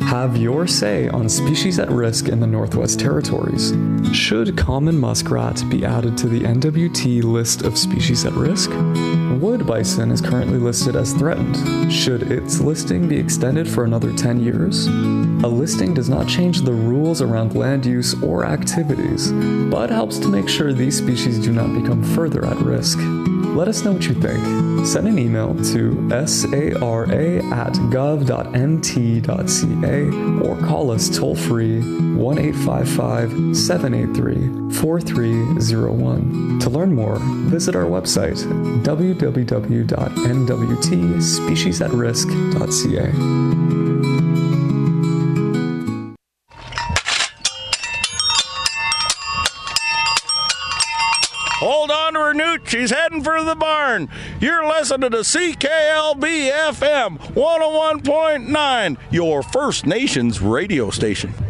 Have your say on species at risk in the Northwest Territories. Should common muskrat be added to the NWT list of species at risk? Wood bison is currently listed as threatened. Should its listing be extended for another 10 years? A listing does not change the rules around land use or activities, but helps to make sure these species do not become further at risk. Let us know what you think. Send an email to sara@gov.nt.ca or call us toll-free 1-855-783-4301. To learn more, visit our website www.nwtspeciesAtRisk.ca. Hold on to her newt. She's heading for the barn. You're listening to CKLB FM 101.9, your First Nations radio station.